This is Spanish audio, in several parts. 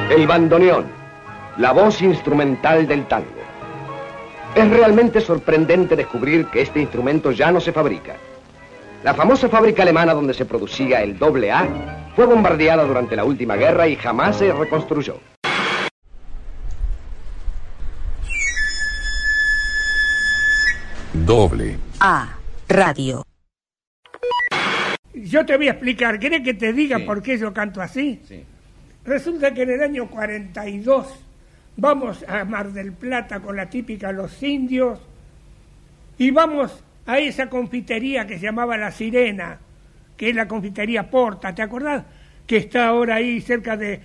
El bandoneón, la voz instrumental del tango. Es realmente sorprendente descubrir que este instrumento ya no se fabrica. La famosa fábrica alemana donde se producía el AA fue bombardeada durante la última guerra y jamás se reconstruyó. AA Radio. Yo te voy a explicar. ¿Querés que te diga Sí. por qué yo canto así? Sí. Resulta que en el año 42 vamos a Mar del Plata con la típica Los Indios y vamos a esa confitería que se llamaba La Sirena, que es la confitería Porta, ¿te acordás? Que está ahora ahí cerca del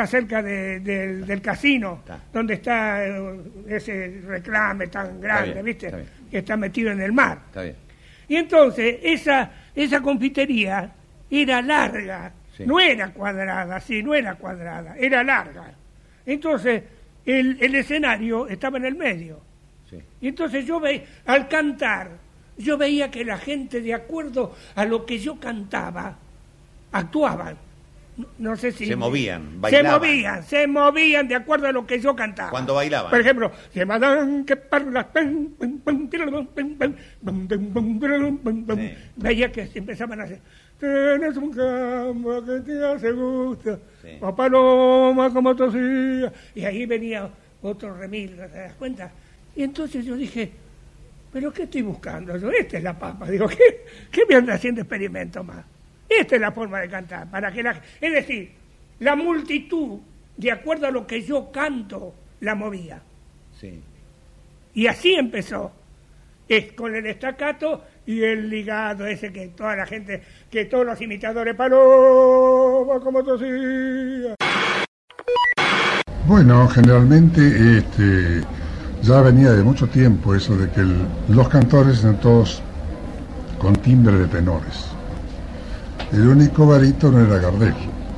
casino, donde está ese reclame tan grande, bien, ¿viste? está bien. Que está metido en el mar. Está bien. Y entonces esa confitería era larga, Sí. no era cuadrada, era larga. Entonces el escenario estaba en el medio. Sí. Y entonces al cantar, yo veía que la gente, de acuerdo a lo que yo cantaba, actuaban. No sé si... Se movían, bailaban. Se movían de acuerdo a lo que yo cantaba. Cuando bailaban. Por ejemplo, que parlas... Sí. Veía que empezaban a hacer... Tienes un campo que te hace gusto, Sí. o paloma como tosía. Y ahí venía otro remilgo, ¿te das cuenta? Y entonces yo dije, ¿pero qué estoy buscando yo? Esta es la papa. Digo, ¿qué me anda haciendo experimento más? Esta es la forma de cantar. Es decir, la multitud, de acuerdo a lo que yo canto, la movía. Sí. Y así empezó. Es con el staccato y el ligado ese que toda la gente, que todos los imitadores, paloma como tosía. Bueno, generalmente ya venía de mucho tiempo eso de que los cantores eran todos con timbre de tenores. El único barítono era Gardel.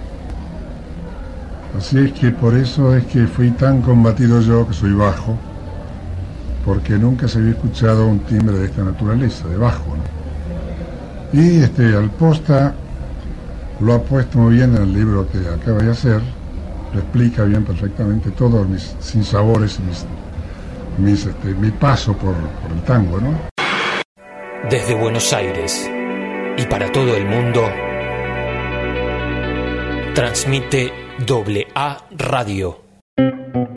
Así es que por eso es que fui tan combatido yo, que soy bajo, porque nunca se había escuchado un timbre de esta naturaleza, de bajo, ¿no? Y Alposta lo ha puesto muy bien en el libro que acaba de hacer, lo explica bien perfectamente todos mis sinsabores y mi paso por el tango, ¿no? Desde Buenos Aires y para todo el mundo, transmite AA Radio.